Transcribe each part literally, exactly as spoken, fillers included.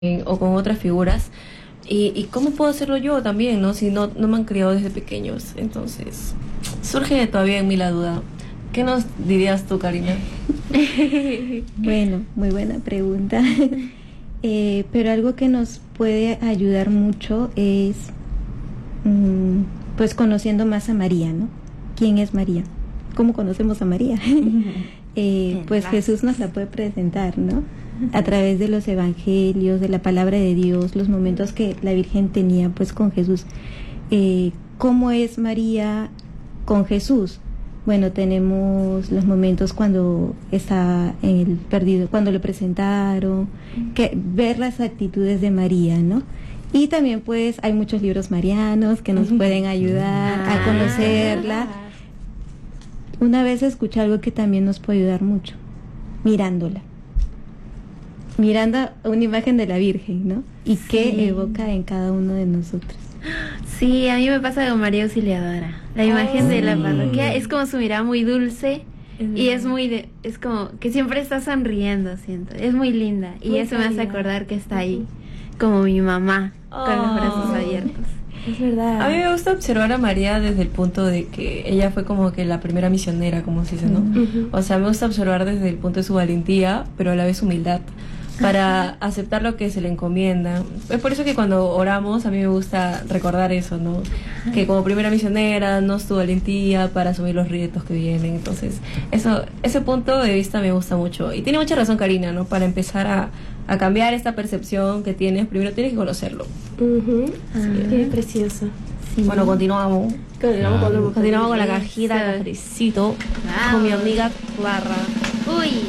o con otras figuras. Y, y cómo puedo hacerlo yo también, ¿no? Si no, no me han criado desde pequeños. Entonces, surge todavía en mí la duda. ¿Qué nos dirías tú, Karina? Bueno, muy buena pregunta. eh, pero algo que nos puede ayudar mucho es, mmm, pues, conociendo más a María, ¿no? ¿Quién es María? ¿Cómo conocemos a María? eh, pues Jesús nos la puede presentar, ¿no? A través de los evangelios, de la palabra de Dios, los momentos que la Virgen tenía pues con Jesús. Eh, ¿Cómo es María con Jesús? Bueno, tenemos los momentos cuando está en el perdido, cuando lo presentaron, que ver las actitudes de María, ¿no? Y también pues hay muchos libros marianos que nos pueden ayudar a conocerla. Una vez escuché algo que también nos puede ayudar mucho, mirándola. Mirando una imagen de la Virgen, ¿no? Y sí, qué evoca en cada uno de nosotros. Sí, a mí me pasa con María Auxiliadora. La imagen oh, de la parroquia es como su mirada muy dulce mm. y es muy de, es como que siempre está sonriendo, siento. Es muy linda y muy eso calidad. Me hace acordar que está ahí como mi mamá oh. con los brazos abiertos. Es verdad. A mí me gusta observar a María desde el punto de que ella fue como que la primera misionera, como se dice, ¿no? Uh-huh. O sea, me gusta observar desde el punto de su valentía, pero a la vez su humildad, para aceptar lo que se le encomienda. Es por eso que cuando oramos a mí me gusta recordar eso, ¿no? Que como primera misionera, ¿no? Su valentía para asumir los retos que vienen. Entonces, eso, ese punto de vista me gusta mucho. Y tiene mucha razón Karina, ¿no? Para empezar a, a cambiar esta percepción que tienes, primero tienes que conocerlo. Uh-huh. Ah, qué precioso. Sí. Bueno, continuamos. Continuamos, ah. con, continuamos con la cajita de cafecito wow. con mi amiga Barra. Uy.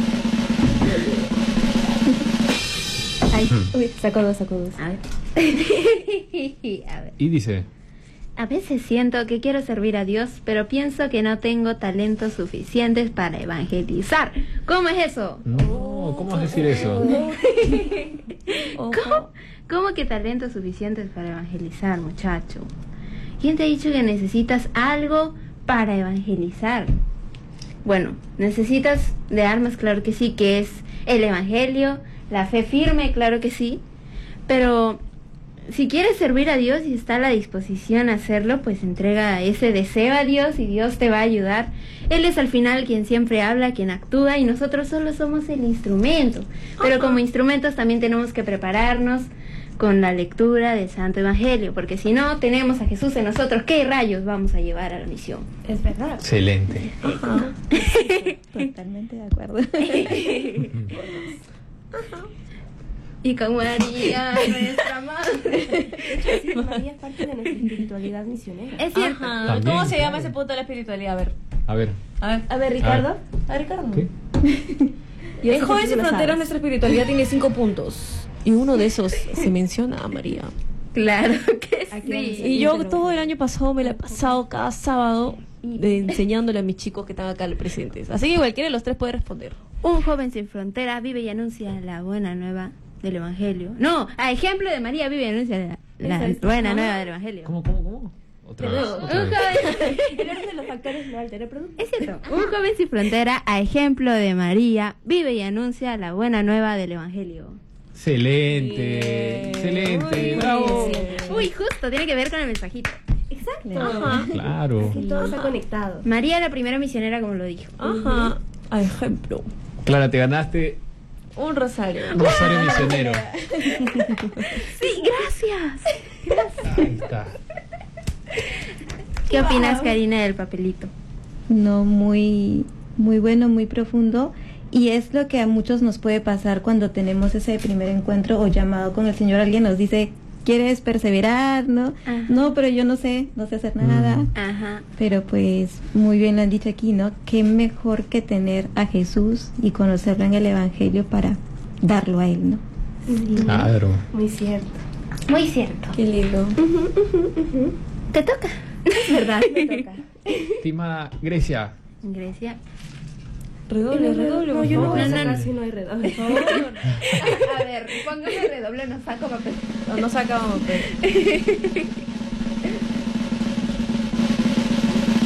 Ay, uy, sacó dos, sacó dos. A ver. A ver. Y dice: a veces siento que quiero servir a Dios, pero pienso que no tengo talentos suficientes para evangelizar. ¿Cómo es eso? No, ¿cómo vas a decir eso? ¿Cómo, ¿Cómo que talentos suficientes para evangelizar, muchacho? ¿Quién te ha dicho que necesitas algo para evangelizar? Bueno, necesitas de armas, claro que sí, que es el evangelio, la fe firme, claro que sí, pero si quieres servir a Dios y está a la disposición a hacerlo, pues entrega ese deseo a Dios y Dios te va a ayudar. Él es al final quien siempre habla, quien actúa y nosotros solo somos el instrumento. Pero uh-huh. como instrumentos también tenemos que prepararnos con la lectura del Santo Evangelio, porque si no tenemos a Jesús en nosotros, ¿qué rayos vamos a llevar a la misión? Es verdad. Excelente. Uh-huh. Totalmente de acuerdo. Uh-huh. Y con María, nuestra madre. María es parte de nuestra espiritualidad misionera. Es cierto. Ajá. ¿Cómo se llama ese punto de la espiritualidad? A ver. A ver. A ver, a ver Ricardo. A ver, a ver Ricardo. ¿Qué? En Jóvenes Sin Fronteras nuestra espiritualidad tiene cinco puntos. Y uno de esos se menciona a María. Claro que Aquí sí. Y yo todo el año pasado me la he pasado cada sábado de, enseñándole a mis chicos que están acá presentes. Así que cualquiera de los tres puede responder. Un joven sin frontera vive y anuncia la buena nueva del Evangelio. No, a ejemplo de María vive y anuncia la, la buena nueva del Evangelio. ¿Cómo, cómo, cómo? Otra vez. Otra un vez. joven... El orden de los factores no altera el producto. Es cierto. Un joven sin frontera, a ejemplo de María, vive y anuncia la buena nueva del Evangelio. Excelente. Bien. Excelente. Muy Bravo. bien. Uy, justo, tiene que ver con el mensajito. Exacto. Ajá. Claro. Es que todo está conectado. María, la primera misionera, como lo dijo. Ajá. A ejemplo. Clara, te ganaste Un rosario. un rosario misionero. Sí, gracias. Ahí está. ¿Qué opinas, Karina, del papelito? No, muy, muy bueno, muy profundo. Y es lo que a muchos nos puede pasar cuando tenemos ese primer encuentro o llamado con el Señor. Alguien nos dice, ¿quieres perseverar? ¿No? Ajá. No, pero yo no sé, no sé hacer nada. Mm. Ajá. Pero pues muy bien lo han dicho aquí, ¿no? Qué mejor que tener a Jesús y conocerlo en el Evangelio para darlo a Él, ¿no? Claro. Muy cierto. Muy cierto. Qué lindo. Uh-huh, uh-huh, uh-huh. ¿Te toca? Es verdad, me toca. Estimada Grecia. Grecia. Redoble, redoble, No, por yo no favor. voy a No, no, sacar no. si no hay redoble. A, a ver, póngame redoble, no saco papel. No, no sacamos papel.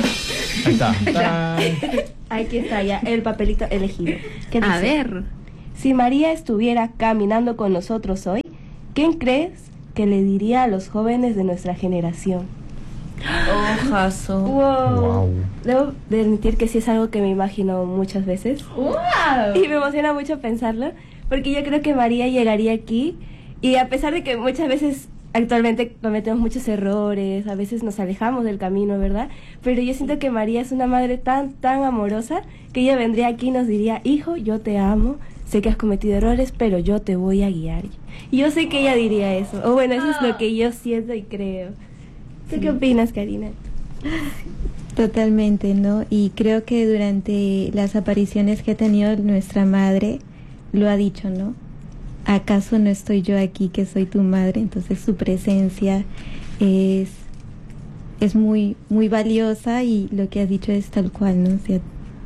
Ahí está. ¡Tarán! Aquí está ya el papelito elegido. ¿Qué dice? A ver, si María estuviera caminando con nosotros hoy, ¿quién crees que le diría a los jóvenes de nuestra generación? Ojazo. Wow. Wow. Debo de admitir que sí es algo que me imagino muchas veces. ¡Wow! Y me emociona mucho pensarlo, porque yo creo que María llegaría aquí y a pesar de que muchas veces actualmente cometemos muchos errores, a veces nos alejamos del camino, ¿verdad? Pero yo siento que María es una madre tan, tan amorosa que ella vendría aquí y nos diría, hijo, yo te amo, sé que has cometido errores, pero yo te voy a guiar. Y yo sé que ella diría eso, o bueno, eso es lo que yo siento y creo. ¿Tú qué opinas, Karina? Totalmente, ¿no? Y creo que durante las apariciones que ha tenido nuestra madre, lo ha dicho, ¿no? ¿Acaso no estoy yo aquí que soy tu madre? Entonces su presencia es, es muy, muy valiosa y lo que has dicho es tal cual, ¿no? O sea,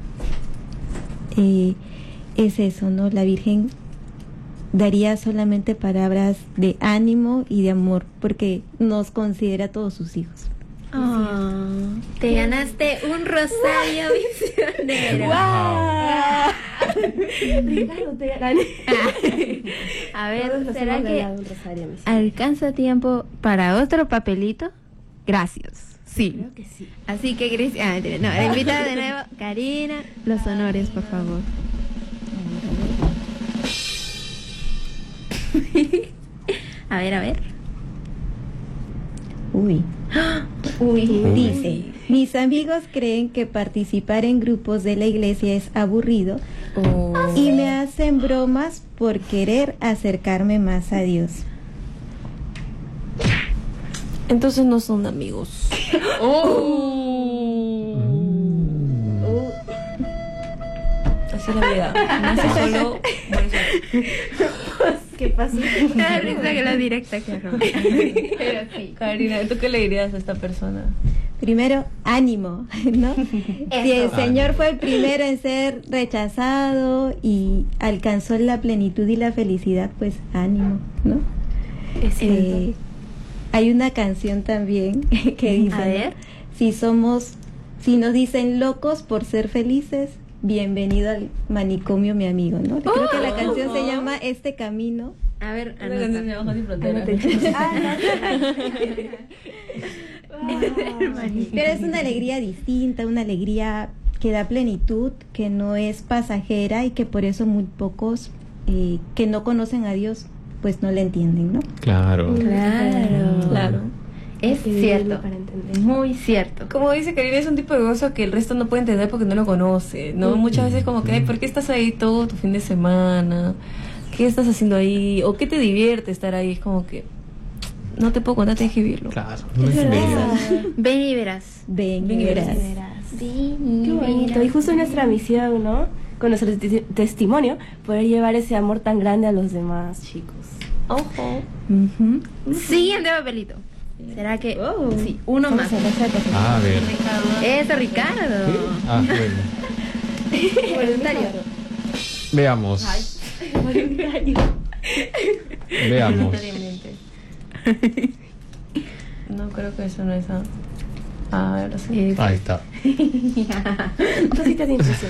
eh, es eso, ¿no? La Virgen daría solamente palabras de ánimo y de amor porque nos considera todos sus hijos. Oh, te ganaste un rosario misionero. ¡Guau! Ricardo, te gané. A ver, Todos nos ¿será hemos que ganado un rosario misionero. alcanza tiempo para otro papelito? Gracias. Sí. Creo que sí. Así que, Cris, ah, mentira, no, la invitada de nuevo, Karina, los honores, por favor. A ver, a ver. Uy. Uy, Dice, mis amigos creen que participar en grupos de la iglesia es aburrido Oh. y me hacen bromas por querer acercarme más a Dios. Entonces no son amigos. Así es la vida. Nace solo, muere solo. ¿Qué pasó? la risa que la directa que rompe. Pero sí. Karina, ¿tú qué le dirías a esta persona? Primero, ánimo, ¿no? Si el Señor fue el primero en ser rechazado y alcanzó la plenitud y la felicidad, pues ánimo, ¿no? Es cierto. Eh, hay una canción también que dice, A ver. ¿no? Si somos, si nos dicen locos por ser felices, bienvenido al manicomio, mi amigo, ¿no? Creo que la canción se llama Este Camino. A ver, Una canción de anota. Ojos sin Fronteras. Pero es una alegría distinta, una alegría que da plenitud, que no es pasajera y que por eso muy pocos eh, que no conocen a Dios pues no le entienden, ¿no? Claro. Claro. Claro. Es Hay que vivirlo cierto. para entender. Muy cierto. Como dice Karina, es un tipo de gozo que el resto no puede entender porque no lo conoce, ¿no? Muchas veces como que, ay, ¿por qué estás ahí todo tu fin de semana? ¿Qué estás haciendo ahí? ¿O qué te divierte estar ahí? Es como que no te puedo contar, tienes que vivirlo. Claro. No es envidia. Ven y verás. Ven, Ven y verás. Verás. Sí, Qué bonito. Y justo nuestra misión, ¿no? Con nuestro te- testimonio, poder llevar ese amor tan grande a los demás, chicos. Ojo. Ujú. Siguiente papelito. ¿Será que? Oh. Sí, uno más. A ver. Eso, Ricardo. ¿Sí? Ah, bueno. Voluntario. Veamos. Veamos. Voluntariamente. No creo que eso no es a... Ah, ahora sí. Ahí está. Cositas de impresión.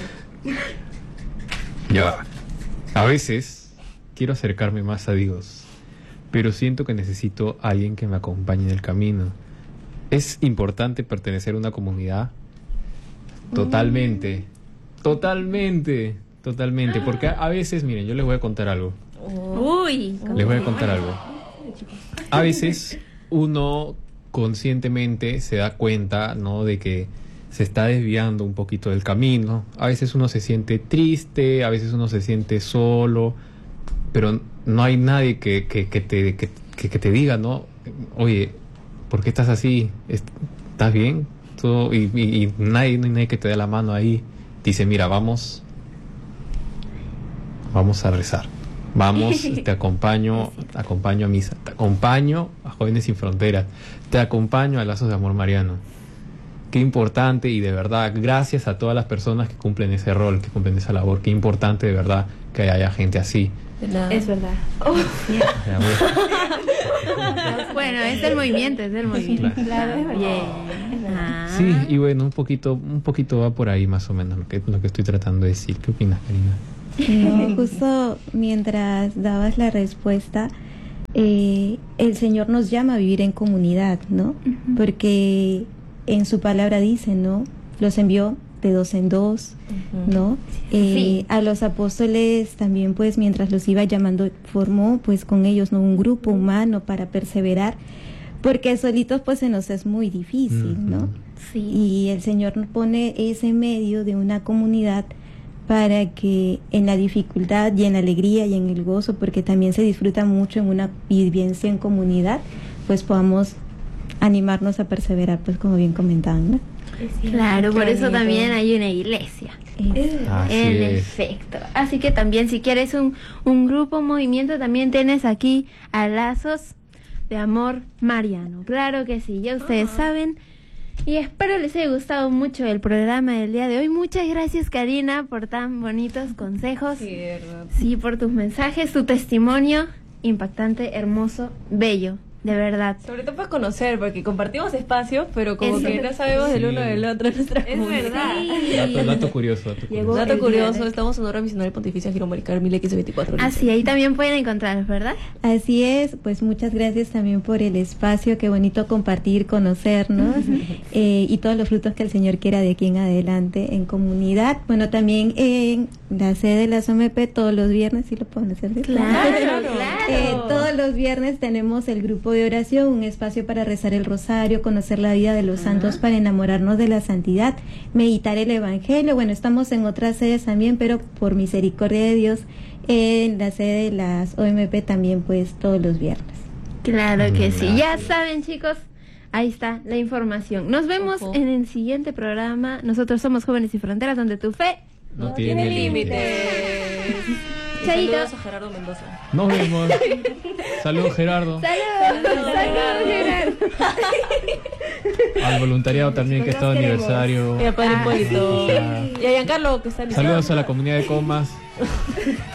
Ya va. A veces quiero acercarme más a Dios, pero siento que necesito a alguien que me acompañe en el camino. ¿Es importante pertenecer a una comunidad? Totalmente. Totalmente. Totalmente. Porque a a veces, miren, yo les voy a contar algo. Uy. Les voy a contar algo. A veces uno conscientemente se da cuenta, ¿no?, de que se está desviando un poquito del camino. A veces uno se siente triste, a veces uno se siente solo, pero no hay nadie que, que, que te, que, que, que te diga, ¿no? Oye, ¿por qué estás así? ¿Estás bien? Todo, y, y, y nadie, no hay nadie que te dé la mano ahí. Dice, mira, vamos, vamos a rezar. Vamos, te acompaño, te acompaño a misa, te acompaño a Jóvenes Sin Fronteras, te acompaño a Lazos de Amor Mariano. Qué importante, y de verdad, gracias a todas las personas que cumplen ese rol, que cumplen esa labor. Qué importante de verdad que haya gente así. De nada. Es verdad. Ya ves. Bueno, es el movimiento, es el movimiento. Claro, es verdad. Bien. Ah. Sí, y bueno, un poquito, un poquito va por ahí más o menos lo que, lo que estoy tratando de decir. ¿Qué opinas, Karina? No, justo mientras dabas la respuesta, eh, el Señor nos llama a vivir en comunidad, ¿no? Uh-huh. Porque en su palabra dice, ¿no? Los envió de dos en dos, uh-huh. ¿no? Eh, sí. A los apóstoles también, pues, mientras los iba llamando, formó, pues, con ellos, ¿no? Un grupo humano para perseverar, porque solitos, pues, se nos es muy difícil, uh-huh. ¿no? Sí. Y el Señor nos pone ese medio de una comunidad para que en la dificultad y en la alegría y en el gozo, porque también se disfruta mucho en una vivencia en comunidad, pues podamos animarnos a perseverar, pues como bien comentaban, ¿no? Claro, por eso también hay una iglesia. Así en es. efecto. Así que también si quieres un, un grupo, un movimiento, también tienes aquí a Lazos de Amor Mariano. Claro que sí, ya ustedes uh-huh. saben. Y espero les haya gustado mucho el programa del día de hoy. Muchas gracias, Karina, por tan bonitos consejos. Sí, verdad. Sí, por tus mensajes, tu testimonio impactante, hermoso, bello. De verdad. Sobre todo para conocer, porque compartimos espacios, pero como Eso. que no sabemos del uno Sí. del otro. Nuestra Es comunidad. verdad. Dato, dato curioso, dato Llegó curioso. Dato el curioso, día. estamos en Honor Misional Pontificia Giro Maricar mil quince veinticuatro. Así, ahí también pueden encontrarlos, ¿verdad? Así es, pues muchas gracias también por el espacio, qué bonito compartir, conocernos eh, y todos los frutos que el Señor quiera de aquí en adelante en comunidad. Bueno, también en la sede de la S O M P todos los viernes, ¿sí lo pueden hacer? Claro, claro. Eh, todos los viernes tenemos el grupo de oración, un espacio para rezar el rosario, conocer la vida de los santos, para enamorarnos de la santidad, meditar el Evangelio. Bueno, estamos en otras sedes también, pero por misericordia de Dios, en la sede de las O M P también, pues todos los viernes. Claro que sí. Gracias. Ya saben, chicos, ahí está la información. Nos vemos Ojo. en el siguiente programa. Nosotros somos Jóvenes y Fronteras, donde tu fe... No, tiene límites. Y Chaito. saludos a Gerardo Mendoza. Nos vemos. Saludos, Gerardo. ¡Saludos! ¡Saludos, Gerardo! Al voluntariado también que está de aniversario. Y a Padre Ah, Hipólito. sí. Y a Giancarlo, que está en Saludos a la comunidad de Comas.